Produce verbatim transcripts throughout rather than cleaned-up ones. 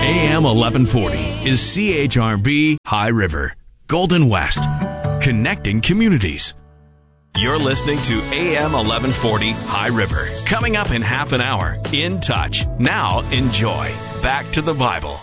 A M eleven forty is C H R B High River, Golden West, connecting communities. You're listening to A M eleven forty High River. Coming up in half an hour, In Touch. Now enjoy. Back to the Bible.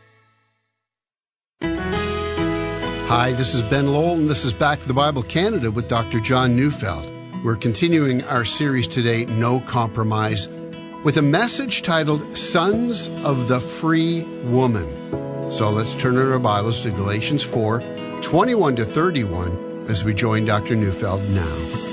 Hi, this is Ben Lowell, and this is Back to the Bible Canada with Doctor John Neufeld. We're continuing our series today, No Compromise, with a message titled Sons of the Free Woman. So let's turn our Bibles to Galatians four, twenty-one to thirty-one, as we join Doctor Neufeld now.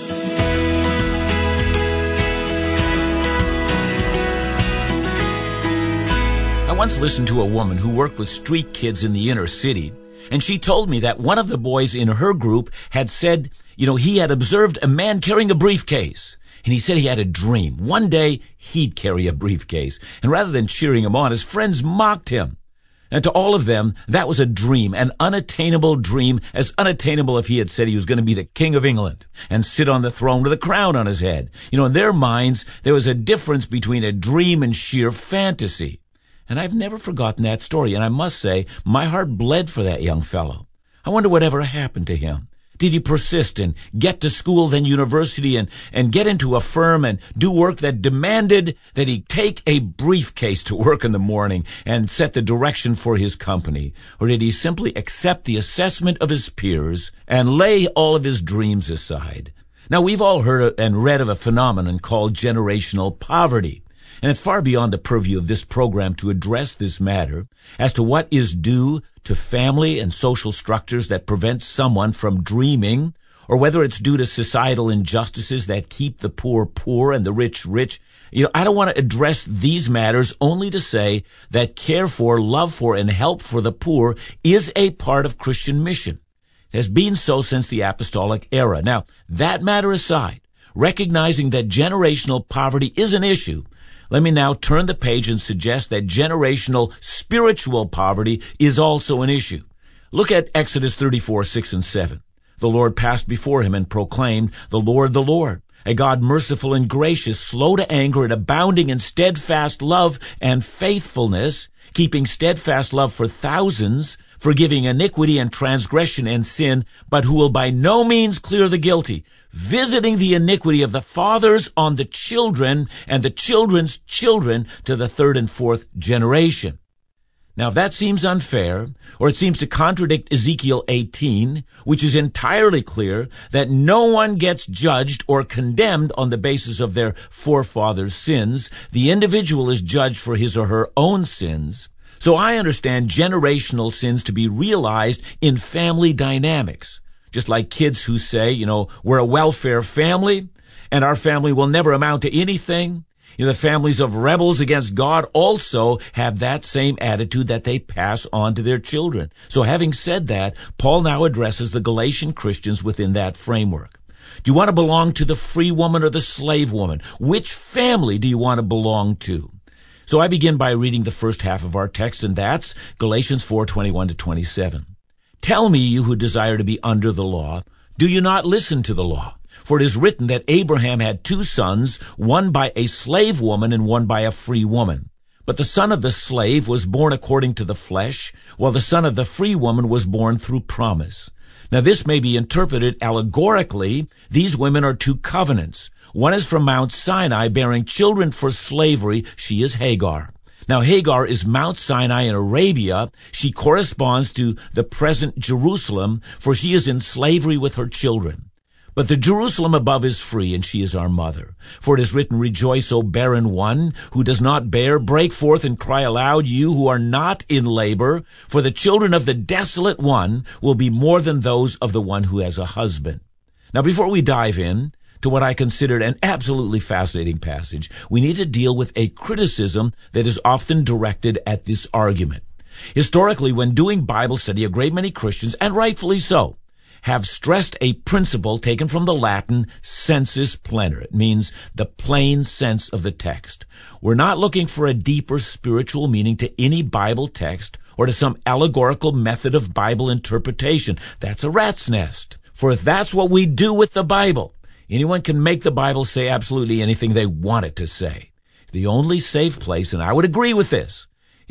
I once listened to a woman who worked with street kids in the inner city, and she told me that one of the boys in her group had said, you know, he had observed a man carrying a briefcase. And he said he had a dream. One day, he'd carry a briefcase. And rather than cheering him on, his friends mocked him. And to all of them, that was a dream, an unattainable dream, as unattainable if he had said he was going to be the King of England and sit on the throne with a crown on his head. You know, in their minds, there was a difference between a dream and sheer fantasy. And I've never forgotten that story. And I must say, my heart bled for that young fellow. I wonder whatever happened to him. Did he persist and get to school, then university, and, and get into a firm and do work that demanded that he take a briefcase to work in the morning and set the direction for his company? Or did he simply accept the assessment of his peers and lay all of his dreams aside? Now, we've all heard and read of a phenomenon called generational poverty. And it's far beyond the purview of this program to address this matter as to what is due to family and social structures that prevent someone from dreaming, or whether it's due to societal injustices that keep the poor poor and the rich rich. You know, I don't want to address these matters, only to say that care for, love for, and help for the poor is a part of Christian mission. It has been so since the apostolic era. Now, that matter aside, recognizing that generational poverty is an issue, let me now turn the page and suggest that generational spiritual poverty is also an issue. Look at Exodus thirty-four, six and seven. The Lord passed before him and proclaimed, "The Lord, the Lord, a God merciful and gracious, slow to anger and abounding in steadfast love and faithfulness, keeping steadfast love for thousands, forgiving iniquity and transgression and sin, but who will by no means clear the guilty, visiting the iniquity of the fathers on the children and the children's children to the third and fourth generation." Now, if that seems unfair, or it seems to contradict Ezekiel eighteen, which is entirely clear that no one gets judged or condemned on the basis of their forefathers' sins, the individual is judged for his or her own sins. So I understand generational sins to be realized in family dynamics. Just like kids who say, you know, we're a welfare family, and our family will never amount to anything. You know, the families of rebels against God also have that same attitude that they pass on to their children. So having said that, Paul now addresses the Galatian Christians within that framework. Do you want to belong to the free woman or the slave woman? Which family do you want to belong to? So I begin by reading the first half of our text, and that's Galatians four, twenty-one to twenty-seven. "Tell me, you who desire to be under the law, do you not listen to the law? For it is written that Abraham had two sons, one by a slave woman and one by a free woman. But the son of the slave was born according to the flesh, while the son of the free woman was born through promise. Now this may be interpreted allegorically. These women are two covenants. One is from Mount Sinai, bearing children for slavery. She is Hagar. Now Hagar is Mount Sinai in Arabia. She corresponds to the present Jerusalem, for she is in slavery with her children. But the Jerusalem above is free, and she is our mother. For it is written, Rejoice, O barren one, who does not bear. Break forth and cry aloud, you who are not in labor. For the children of the desolate one will be more than those of the one who has a husband." Now, before we dive in to what I considered an absolutely fascinating passage, we need to deal with a criticism that is often directed at this argument. Historically, when doing Bible study, a great many Christians, and rightfully so, have stressed a principle taken from the Latin sensus plenior. It means the plain sense of the text. We're not looking for a deeper spiritual meaning to any Bible text or to some allegorical method of Bible interpretation. That's a rat's nest. For if that's what we do with the Bible, anyone can make the Bible say absolutely anything they want it to say. The only safe place, and I would agree with this,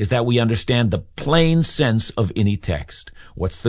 is that we understand the plain sense of any text. What's the